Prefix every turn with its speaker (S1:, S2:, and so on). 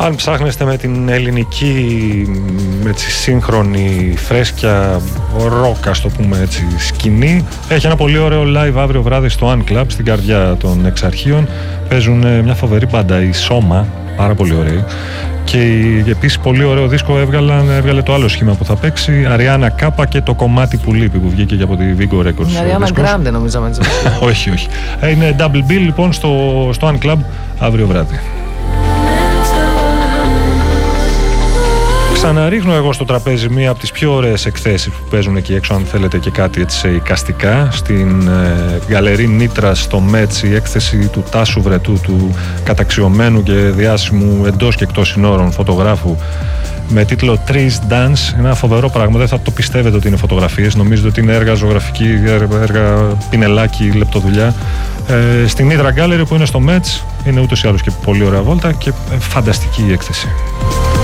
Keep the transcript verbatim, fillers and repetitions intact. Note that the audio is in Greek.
S1: Αν ψάχνεστε με την ελληνική, έτσι, σύγχρονη, φρέσκια, ροκ, ας το πούμε έτσι, σκηνή, έχει ένα πολύ ωραίο live αύριο βράδυ στο Unclub, στην καρδιά των Εξαρχείων. Παίζουν μια φοβερή μπάντα, η Σώμα, πάρα πολύ ωραία. Και επίσης πολύ ωραίο δίσκο έβγαλαν, έβγαλε το άλλο σχήμα που θα παίξει, Αριάννα Κάπα, και το κομμάτι που λείπει, που βγήκε και από τη Vigo Records.
S2: Η Αριάννα Γκράντε νομίζαμε.
S1: όχι, όχι. Είναι double bill λοιπόν στο, στο Unclub αύριο βράδυ. Ξαναρίχνω εγώ στο τραπέζι μία από τις πιο ωραίες εκθέσεις που παίζουν εκεί έξω, αν θέλετε και κάτι έτσι εικαστικά, στην ε, Γκαλερί Νίτρας στο Μέτς, η έκθεση του Τάσου Βρετού, του καταξιωμένου και διάσημου εντός και εκτός συνόρων φωτογράφου, με τίτλο Trees Dance. Ένα φοβερό πράγμα, δεν θα το πιστεύετε ότι είναι φωτογραφίες, νομίζετε ότι είναι έργα ζωγραφική, έργα πινελάκι, λεπτοδουλειά. Ε, στην Νίτρα Γκάλερι που είναι στο Μέτς, είναι ούτως ή άλλως και πολύ ωραία βόλτα και ε, φανταστική η έκθεση.